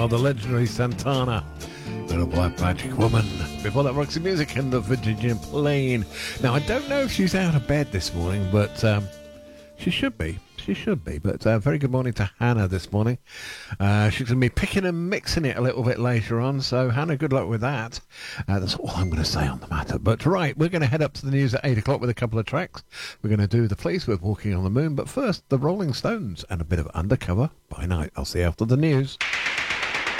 now, the legendary Santana, Little Black Magic Woman. Before that, Roxy Music and the Virginia Plain. Now, I don't know if she's out of bed this morning, but she should be. She should be. But very good morning to Hannah this morning. She's going to be picking and mixing it a little bit later on. So, Hannah, good luck with that. That's all I'm going to say on the matter. But, right, we're going to head up to the news at 8 o'clock with a couple of tracks. We're going to do the Police with Walking on the Moon. But first, the Rolling Stones and a bit of Undercover by Night. I'll see you after the news.